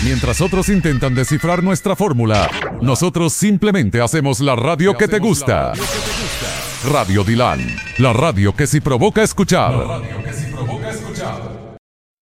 Mientras otros intentan descifrar nuestra fórmula, nosotros simplemente hacemos la radio que te gusta. Radio Dilan, la radio que sí provoca escuchar.